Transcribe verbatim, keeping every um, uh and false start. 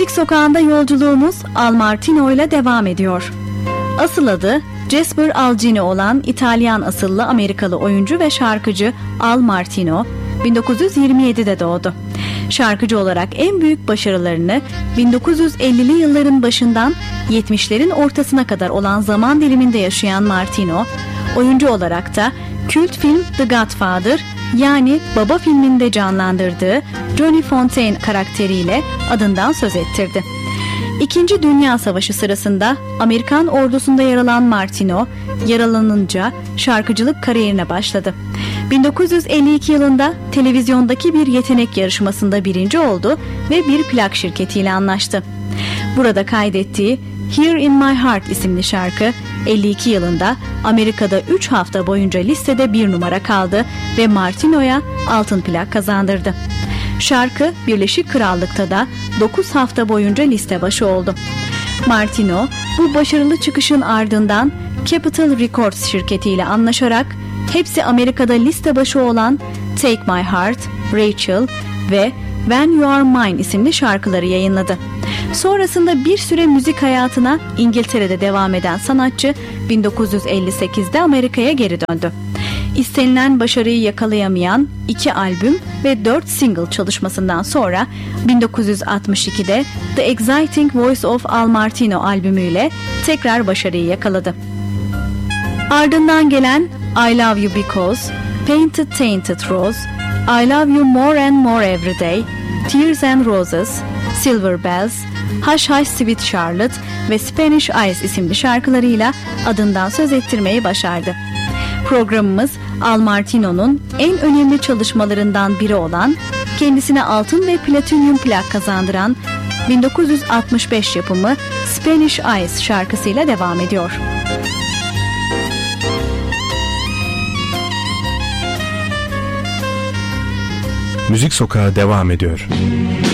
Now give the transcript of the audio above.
Müzik Sokağı'nda yolculuğumuz Al Martino ile devam ediyor. Asıl adı Jasper Algini olan İtalyan asıllı Amerikalı oyuncu ve şarkıcı Al Martino bin dokuz yüz yirmi yedide doğdu. Şarkıcı olarak en büyük başarılarını bin dokuz yüz ellili yılların başından yetmişlerin ortasına kadar olan zaman diliminde yaşayan Martino, oyuncu olarak da kült film The Godfather yani Baba filminde canlandırdığı Johnny Fontaine karakteriyle adından söz ettirdi. İkinci Dünya Savaşı sırasında Amerikan ordusunda yer alan Martino, yaralanınca şarkıcılık kariyerine başladı. bin dokuz yüz elli iki yılında televizyondaki bir yetenek yarışmasında birinci oldu ve bir plak şirketiyle anlaştı. Burada kaydettiği Here in My Heart isimli şarkı elli iki yılında Amerika'da üç hafta boyunca listede bir numara kaldı ve Martino'ya altın plak kazandırdı. Şarkı Birleşik Krallık'ta da dokuz hafta boyunca liste başı oldu. Martino bu başarılı çıkışın ardından Capitol Records şirketiyle anlaşarak hepsi Amerika'da liste başı olan Take My Heart, Rachel ve When You Are Mine isimli şarkıları yayınladı. Sonrasında bir süre müzik hayatına İngiltere'de devam eden sanatçı bin dokuz yüz elli sekizde Amerika'ya geri döndü. İstenilen başarıyı yakalayamayan iki albüm ve dört single çalışmasından sonra bin dokuz yüz altmış ikide The Exciting Voice of Al Martino albümüyle tekrar başarıyı yakaladı. Ardından gelen I Love You Because, Painted Tainted Rose, I Love You More and More Every Day, Tears and Roses, Silver Bells, Hush Hush Sweet Charlotte ve Spanish Eyes isimli şarkılarıyla adından söz ettirmeyi başardı. Programımız Al Martino'nun en önemli çalışmalarından biri olan, kendisine altın ve platinyum plak kazandıran bin dokuz yüz altmış beş yapımı Spanish Eyes şarkısıyla devam ediyor. Müzik Sokağı devam ediyor.